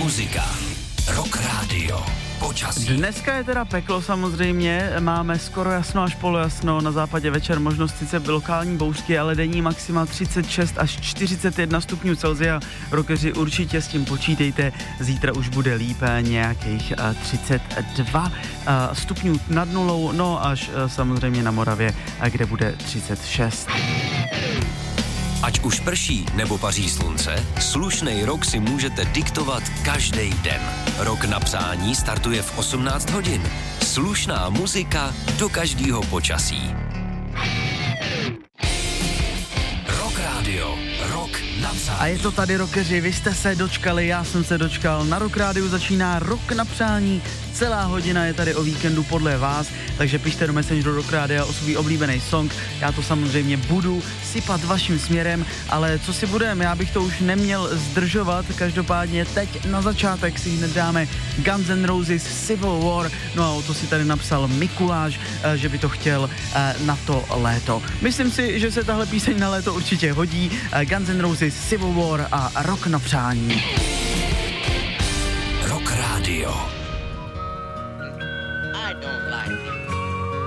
muzika. Rock Radio. Počasí. Dneska je teda peklo samozřejmě, máme skoro jasno až polojasno, na západě večer možnost sice lokální bouřky, ale denní maxima 36 až 41 stupňů Celsia. Rockeři určitě s tím počítejte, zítra už bude líp, nějakých 32 stupňů nad nulou, no až samozřejmě na Moravě, kde bude 36. Ať už prší nebo paří slunce, slušnej rok si můžete diktovat každý den. Rok na přání startuje v 18 hodin. Slušná muzika do každého počasí. Rock Radio. Rok na přání. A je to tady, rockeři, vy jste se dočkali, já jsem se dočkal. Na Rock Rádiu začíná Rok na přání. Celá hodina je tady o víkendu podle vás, takže pište do Messengeru Rock Rádia o svůj oblíbený song. Já to samozřejmě budu sypat vaším směrem, ale co si budeme, já bych to už neměl zdržovat. Každopádně teď na začátek si hned dáme Guns N' Roses Civil War. No a o to si tady napsal Mikuláš, že by to chtěl na to léto. Myslím si, že se tahle píseň na léto určitě hodí. Guns N' Roses Civil War a Rok na přání. Rock Radio.